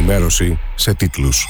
ενημέρωση σε τίτλους.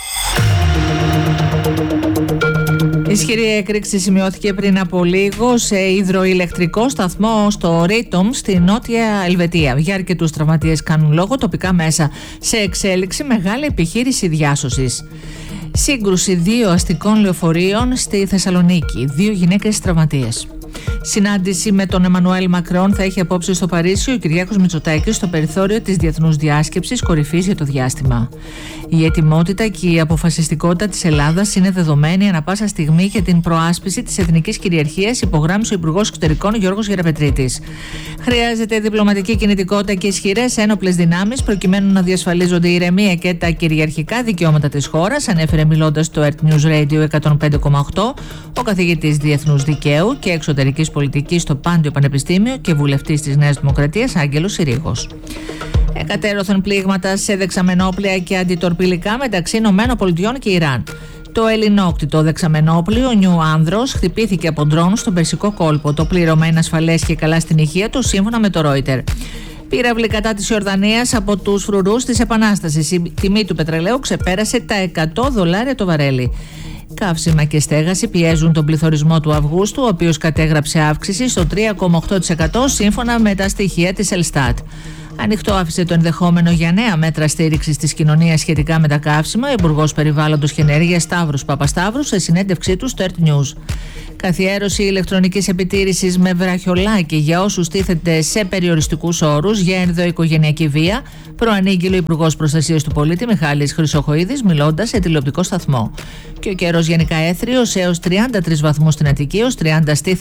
Ισχυρή έκρηξη σημειώθηκε πριν από λίγο σε υδροηλεκτρικό σταθμό στο Ρίτομ στη Νότια Ελβετία. Για αρκετούς τραυματίες κάνουν λόγο τοπικά μέσα. Σε εξέλιξη μεγάλη επιχείρηση διάσωσης. Σύγκρουση 2 αστικών λεωφορείων στη Θεσσαλονίκη. 2 γυναίκες τραυματίες. Συνάντηση με τον Εμμανουέλ Μακρόν θα έχει απόψε στο Παρίσι ο Κυριάκος Μητσοτάκης στο περιθώριο της Διεθνούς Διάσκεψης Κορυφής για το διάστημα. Η ετοιμότητα και η αποφασιστικότητα της Ελλάδας είναι δεδομένη ανά πάσα στιγμή για την προάσπιση της εθνικής κυριαρχίας, υπογράμμισε ο Υπουργός Εξωτερικών Γιώργος Γεραπετρίτης. Χρειάζεται διπλωματική κινητικότητα και ισχυρές ένοπλες δυνάμεις προκειμένου να διασφαλίζονται η ηρεμία και τα κυριαρχικά δικαιώματα της χώρας, ανέφερε μιλώντας στο Earth News Radio 105,8 ο καθηγητής Διεθνούς Δικαίου και Εξωτερικής Πολιτικής στο Πάντιο Πανεπιστήμιο και βουλευτής της Νέας Δημοκρατίας Άγγελος Συρίγος. Εκατέρωθεν πλήγματα σε δεξαμενόπλια και αντιτορπιλικά μεταξύ ΗΠΑ και Ιράν. Το ελληνόκτητο δεξαμενόπλιο Νιου Άνδρος χτυπήθηκε από ντρόουν στον Περσικό κόλπο. Το πλήρωμα είναι ασφαλές και καλά στην υγεία του, σύμφωνα με το Reuters. Πύραυλοι κατά της Ιορδανίας από τους φρουρούς της Επανάστασης. Η τιμή του πετρελαίου ξεπέρασε τα $100 το βαρέλι. Καύσιμα και στέγαση πιέζουν τον πληθωρισμό του Αυγούστου, ο οποίος κατέγραψε αύξηση στο 3,8% σύμφωνα με τα στοιχεία της Ελστάτ. Ανοιχτό άφησε το ενδεχόμενο για νέα μέτρα στήριξης της κοινωνίας σχετικά με τα καύσιμα ο Υπουργός Περιβάλλοντος και Ενέργειας Σταύρος Παπασταύρου σε συνέντευξή του στο Earth News. Καθιέρωση ηλεκτρονικής επιτήρησης με βραχιολάκι για όσους τίθεται σε περιοριστικούς όρους για ενδοοικογενειακή βία, προανήγγειλε ο Υπουργός Προστασίας του Πολίτη Μιχάλης Χρυσοχοΐδης μιλώντας σε τηλεοπτικό σταθμό. Και ο καιρός γενικά έθριος έως 33 βαθμούς στην Αττική, ως 30 στη